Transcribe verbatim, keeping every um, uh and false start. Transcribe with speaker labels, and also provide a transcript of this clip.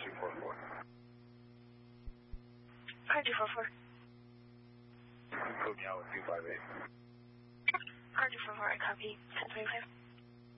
Speaker 1: two four four.
Speaker 2: Car two four four.
Speaker 1: Code me out with two five eight.
Speaker 2: Car two four four, I copy. ten twenty-five.